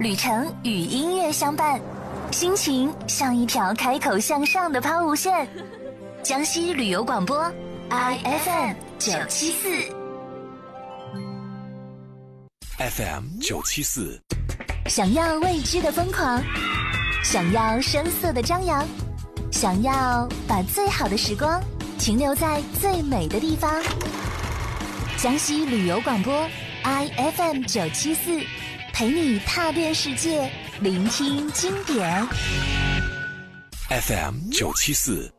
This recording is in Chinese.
旅程与音乐相伴，心情像一条开口向上的抛物线。江西旅游广播 IFM 974 FM 974， 想要未知的疯狂，想要声色的张扬，想要把最好的时光停留在最美的地方。江西旅游广播 IFM 974，陪你踏遍世界，聆听经典。 FM 974。